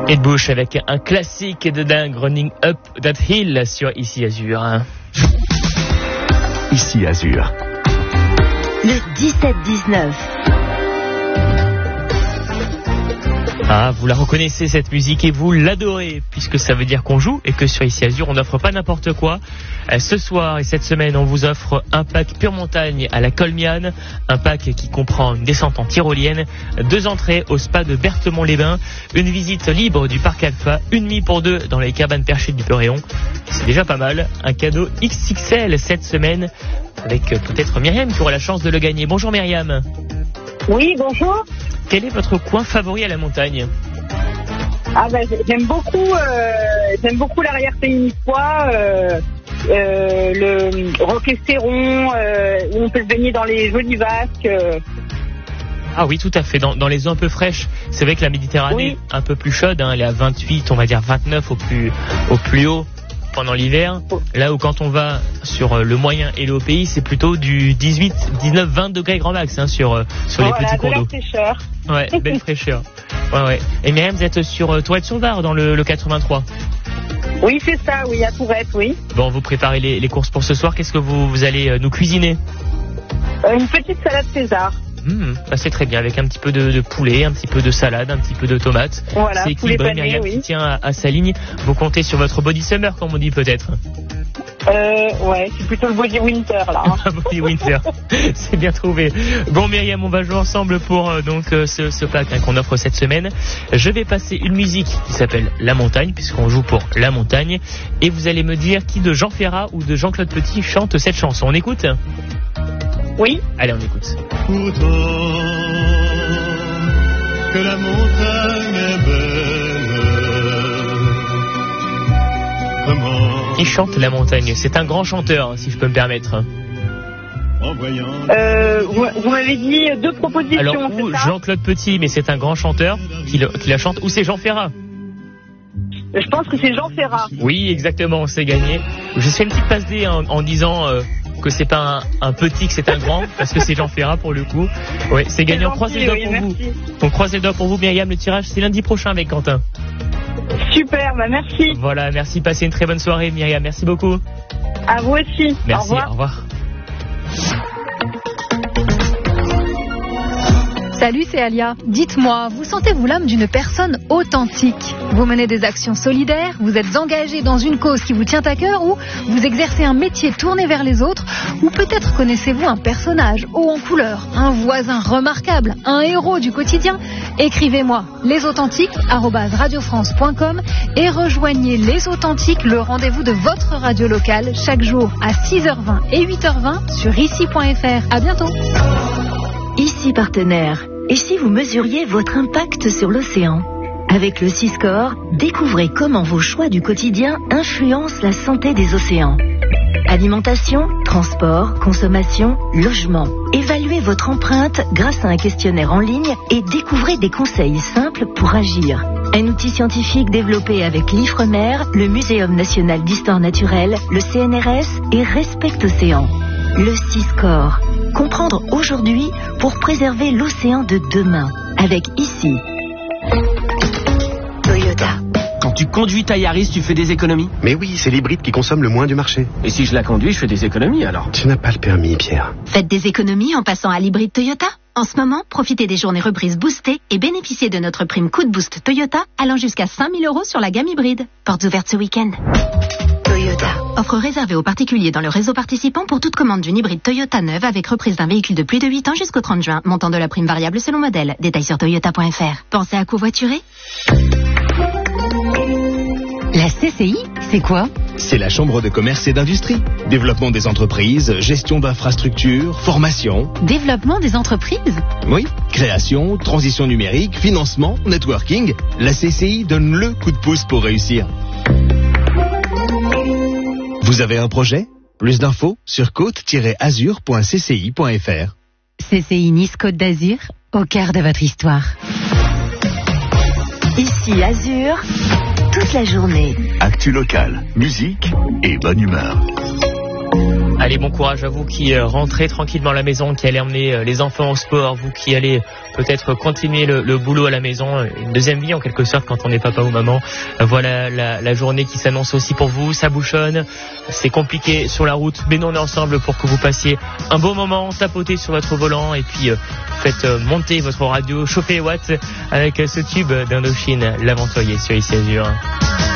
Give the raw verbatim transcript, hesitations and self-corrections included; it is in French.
Kate Bush avec un classique de dingue, Running Up That Hill sur Ici Azur. Ici Azur. Le dix-sept dix-neuf. Ah, vous la reconnaissez cette musique et vous l'adorez puisque ça veut dire qu'on joue et que sur Ici Azur on n'offre pas n'importe quoi. Euh, ce soir et cette semaine on vous offre un pack pure montagne à la Colmiane, un pack qui comprend une descente en tyrolienne, deux entrées au spa de Berthemont-les-Bains, une visite libre du parc Alpha, une nuit pour deux dans les cabanes perchées du Péréon. C'est déjà pas mal, un cadeau X X L cette semaine avec euh, peut-être Myriam qui aura la chance de le gagner. Bonjour Myriam. Oui, bonjour. Quel est votre coin favori à la montagne ? Ah ben, j'aime beaucoup, euh, j'aime beaucoup l'arrière-pays niçois, euh, euh, le Roquestéron, euh, où on peut se baigner dans les jolies vasques. Euh. Ah oui, tout à fait. Dans, dans les eaux un peu fraîches, c'est vrai que la Méditerranée, Oui. un peu plus chaude, hein, elle est à vingt-huit, on va dire vingt-neuf au plus, au plus haut pendant l'hiver. Là où quand on va sur le moyen et le haut pays, c'est plutôt du dix-huit, dix-neuf, vingt degrés grand max hein, sur, sur les Voilà, petits cours de la d'eau. fraîcheur. Ouais, belle fraîcheur. Ouais, ouais. Et Myriam, vous êtes sur euh, Tourette-sur-Var dans le, le quatre-vingt-trois. Oui, c'est ça, oui, à Tourette, oui. Bon, vous préparez les, les courses pour ce soir. Qu'est-ce que vous, vous allez euh, nous cuisiner ? Euh, une petite salade César. Mmh, bah c'est très bien, avec un petit peu de, de poulet, un petit peu de salade, un petit peu de tomates. Voilà, c'est poulet équilibré, pané, Myriam oui. qui tient à, à sa ligne. Vous comptez sur votre body summer, comme on dit peut-être. Euh, ouais, c'est plutôt le body winter, là. Hein. Body winter, c'est bien trouvé. Bon Myriam, on va jouer ensemble pour euh, donc euh, ce, ce pack hein, qu'on offre cette semaine. Je vais passer une musique qui s'appelle La Montagne, puisqu'on joue pour La Montagne. Et vous allez me dire qui de Jean Ferrat ou de Jean-Claude Petit chante cette chanson. On écoute ? Oui. Allez, on écoute. Autant que la montagne est belle, comment Qui chante La Montagne ? C'est un grand chanteur, si je peux me permettre. en voyant Euh, vous, vous m'avez dit deux propositions, Alors, c'est ou ça Jean-Claude Petit, mais c'est un grand chanteur qui, le, qui la chante, ou c'est Jean Ferrat ? Je pense que c'est Jean Ferrat. Oui, exactement, c'est gagné. Je fais une petite passe D en, en disant euh, que c'est pas un, un petit, que c'est un grand, parce que c'est Jean Ferrat pour le coup. Oui, c'est gagné. On croise les doigts oui, pour merci. vous. On croise les doigts pour vous, Myriam. Le tirage, c'est lundi prochain avec Quentin. Super, bah merci. Voilà, merci. Passez une très bonne soirée, Myriam. Merci beaucoup. À vous aussi. Merci, Au revoir. au revoir. Salut, c'est Alia. Dites-moi, vous sentez-vous l'âme d'une personne authentique ? Vous menez des actions solidaires, vous êtes engagé dans une cause qui vous tient à cœur ou vous exercez un métier tourné vers les autres ou peut-être connaissez-vous un personnage haut en couleur, un voisin remarquable, un héros du quotidien ? Écrivez-moi lesauthentiques arobase radiofrance point com et rejoignez Les Authentiques, le rendez-vous de votre radio locale chaque jour à six heures vingt et huit heures vingt sur ici point f r. À bientôt. Ici partenaire. Et si vous mesuriez votre impact sur l'océan ? Avec le Siscore, découvrez comment vos choix du quotidien influencent la santé des océans. Alimentation, transport, consommation, logement. Évaluez votre empreinte grâce à un questionnaire en ligne et découvrez des conseils simples pour agir. Un outil scientifique développé avec l'Ifremer, le Muséum national d'histoire naturelle, le C N R S et Respect Océan. Le Siscore. Comprendre aujourd'hui pour préserver l'océan de demain. Avec ici. Toyota. Quand tu conduis ta Yaris, tu fais des économies. Mais oui, c'est l'hybride qui consomme le moins du marché. Et si je la conduis, je fais des économies alors. Tu n'as pas le permis, Pierre. Faites des économies en passant à l'hybride Toyota. En ce moment, profitez des journées reprises boostées et bénéficiez de notre prime coup de boost Toyota allant jusqu'à cinq mille euros sur la gamme hybride. Portes ouvertes ce week-end. Toyota. Offre réservée aux particuliers dans le réseau participant pour toute commande d'une hybride Toyota neuve avec reprise d'un véhicule de plus de huit ans jusqu'au trente juin. Montant de la prime variable selon modèle. Détails sur toyota point f r. Pensez à covoiturer ? La C C I, c'est quoi ? C'est la Chambre de commerce et d'industrie. Développement des entreprises, gestion d'infrastructures, formation. Développement des entreprises ? Oui, création, transition numérique, financement, networking. La C C I donne le coup de pouce pour réussir. Vous avez un projet ? Plus d'infos sur côte tiret azur point c c i point f r. C C I Nice Côte d'Azur, au cœur de votre histoire. Ici Azur, toute la journée. Actu locale, musique et bonne humeur. Allez, bon courage à vous qui euh, rentrez tranquillement à la maison, qui allez emmener euh, les enfants au sport, vous qui allez peut-être continuer le, le boulot à la maison, une deuxième vie en quelque sorte quand on est papa ou maman. Euh, voilà la, la journée qui s'annonce aussi pour vous, ça bouchonne, c'est compliqué sur la route, mais nous on est ensemble pour que vous passiez un beau moment, tapotez sur votre volant et puis euh, faites euh, monter votre radio, chauffez les watts avec euh, ce tube d'Indochine, l'Aventoyer sur Ici Azur.